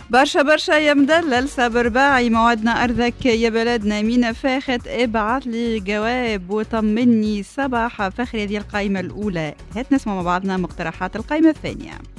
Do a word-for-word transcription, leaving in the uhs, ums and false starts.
برشا برشا يا مدلل صبر باعي موعدنا أرضك يا بلدنا مين فاخت ابعت لي جواب وطمني صباح فخر هذه القائمة الأولى. هات نسمع مع بعضنا مقترحات القائمة الثانية.